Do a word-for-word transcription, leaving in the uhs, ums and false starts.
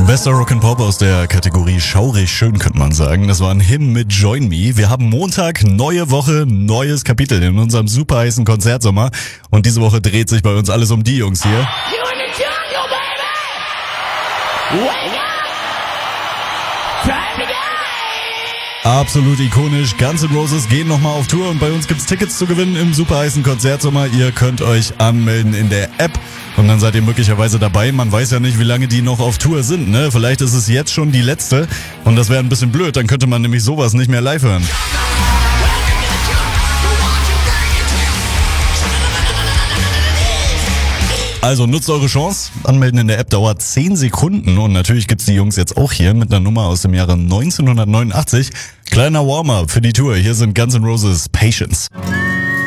Bester Rock'n'Pop aus der Kategorie schaurig schön, könnte man sagen. Das war ein Hymn mit Join Me. Wir haben Montag, neue Woche, neues Kapitel in unserem super heißen Konzertsommer. Und diese Woche dreht sich bei uns alles um die Jungs hier. You in the jungle, baby! Wake up! Time to go! Absolut ikonisch. Guns N' Roses gehen nochmal auf Tour und bei uns gibt's Tickets zu gewinnen im super heißen Konzertsommer. Ihr könnt euch anmelden in der App und dann seid ihr möglicherweise dabei. Man weiß ja nicht, wie lange die noch auf Tour sind, ne? Vielleicht ist es jetzt schon die letzte und das wäre ein bisschen blöd. Dann könnte man nämlich sowas nicht mehr live hören. Also nutzt eure Chance. Anmelden in der App dauert zehn Sekunden und natürlich gibt's die Jungs jetzt auch hier mit einer Nummer aus dem Jahre neunzehnhundertneunundachtzig. Kleiner Warm-up für die Tour. Hier sind Guns N' Roses Patience.